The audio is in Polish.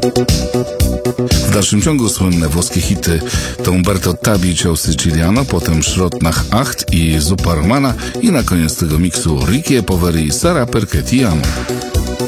W dalszym ciągu słynne włoskie hity to Umberto Tabi, Ciao Siciliano, potem Schrott nach Acht i Supermana i na koniec tego miksu Ricky e Poveri, Sara perché ti amo.